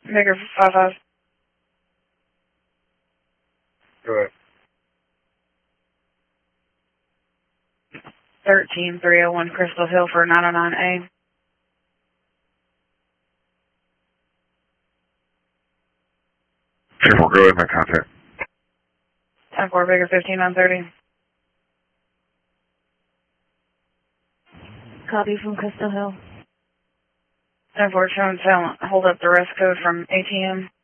Bigger 55. Go ahead. 13301 Crystal Hill for 909A. 10-4, go ahead, make contact. 10-4, bigger 15930. Copy from Crystal Hill. 10-4, showing talent. Hold up the rest code from ATM.